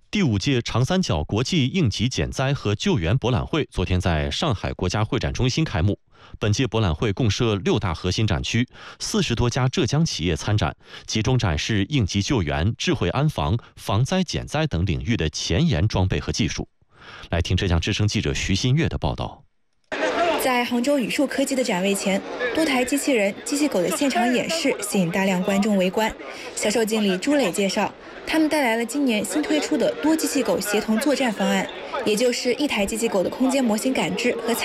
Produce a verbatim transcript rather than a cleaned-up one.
第五届长三角国际应急减灾和救援博览会昨天在上海国家会展中心开幕。本届博览会共设六大核心展区，四十多家浙江企业参展，集中展示应急救援、智慧安防、防灾减灾等领域的前沿装备和技术。来听浙江之声记者徐新月的报道。 在杭州宇树科技的展位前，多台机器人、机器狗的现场演示吸引大量观众围观。销售经理朱磊介绍，他们带来了今年新推出的多机器狗协同作战方案，也就是一台机器狗的空间模型感知和采